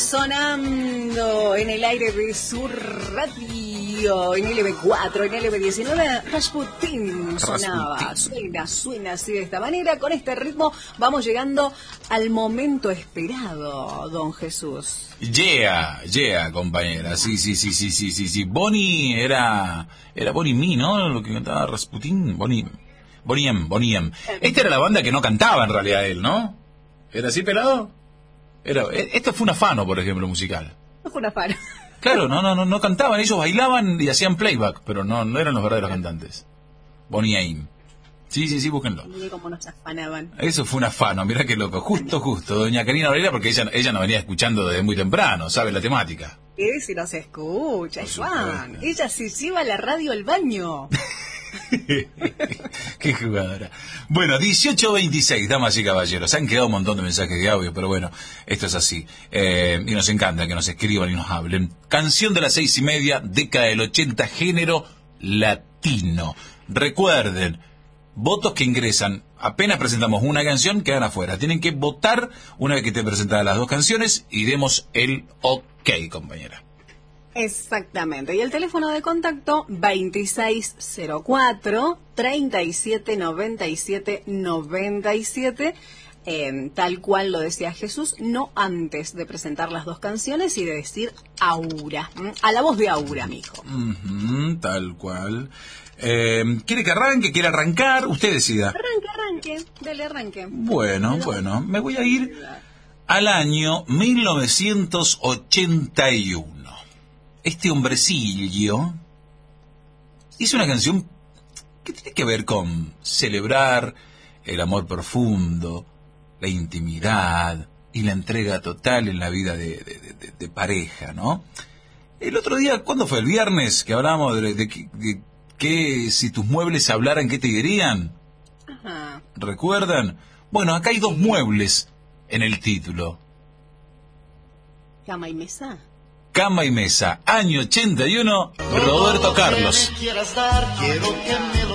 sonando en el aire de su radio, en LB4, en LB19, Rasputin sonaba. Suena así de esta manera. Con este ritmo vamos llegando al momento esperado, don Jesús. Yeah, compañera. Sí. Bonnie era Bonnie Me, ¿no? Lo que cantaba Rasputin. Bonnie M. Esta era la banda que no cantaba en realidad él, ¿no? ¿Era así, pelado? Esto fue un afano, por ejemplo, musical. No fue un afano. Claro, no cantaban, ellos bailaban y hacían playback, pero no eran los verdaderos cantantes. Bonnie M. Sí, búsquenlo. Mire cómo nos afanaban. Eso fue un afano, mirá qué loco. Justo. Doña Karina Varela, porque ella nos venía escuchando desde muy temprano, sabe la temática. Si nos escucha, Juan. Ella se lleva la radio al baño. Qué jugadora. Bueno, 18:26, damas y caballeros. Han quedado un montón de mensajes de audio, pero bueno, esto es así. Y nos encanta que nos escriban y nos hablen. Canción de las 6:30, década del 80, género latino. Recuerden, votos que ingresan. Apenas presentamos una canción, quedan afuera. Tienen que votar una vez que estén presentadas las dos canciones y demos el ok, compañera. Exactamente. Y el teléfono de contacto 2604-3797-97, tal cual lo decía Jesús, no antes de presentar las dos canciones y de decir Aura, a la voz de Aura, mijo. Tal cual. ¿Quiere que arranque? ¿Quiere arrancar? Usted decida. Arranque. Dale, arranque. Bueno, me voy a ir al año 1981. Este hombrecillo hizo una canción que tiene que ver con celebrar el amor profundo, la intimidad y la entrega total en la vida de pareja, ¿no? El otro día, ¿cuándo fue? El viernes, que hablábamos de que si tus muebles hablaran, ¿qué te dirían? Ajá. ¿Recuerdan? Bueno, acá hay dos muebles en el título. Cama y mesa. Cama y mesa, año 81, Roberto Carlos. Quiero que me